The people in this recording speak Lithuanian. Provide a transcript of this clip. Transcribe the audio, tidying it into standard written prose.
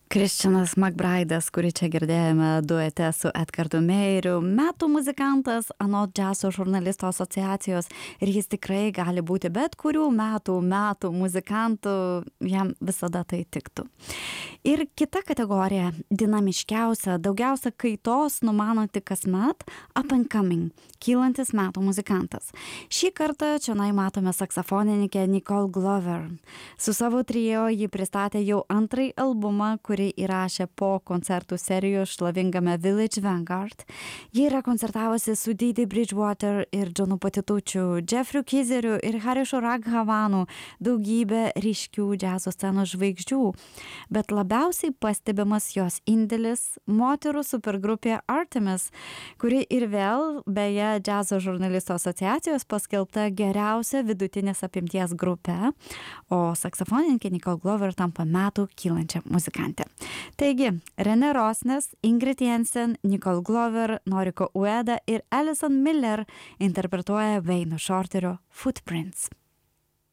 Kristianas McBride'as, kurį čia girdėjome duete su Edgardu Meiriu, metų muzikantas anot džiazo žurnalisto asociacijos ir jis tikrai gali būti bet kurių metų muzikantų, jam visada tai tiktų. Ir kita kategorija, dinamiškiausia, daugiausia kaitos numananti kasmet, up and coming, kylantis metų muzikantas. Šį kartą čia matome saksofonininkę Nicole Glover. Su savo trio ji pristatė jau antrąjį albumą, kurį įrašė po koncertų serijos šlovingame Village Vanguard. Ji yra koncertavusi su Didi Bridgewater ir Johnu Patitučiu, Jeffriu Kizeriu ir Harišu Raghavanu, daugybė ryškių džiazo scenos žvaigždžių. Bet labiausiai pastebimas jos indėlis moterų supergrupė Artemis, kuri ir vėl, beje, džiazo žurnalistų asociacijos paskelbta geriausia vidutinės apimties grupė, o saksofonininkė Nicole Glover tampa metų kylančia muzikantė. Taigi, René Rosnes, Ingrid Jensen, Nicole Glover, Noriko Ueda ir Alison Miller interpretuoja Wayno Shorterio Footprints.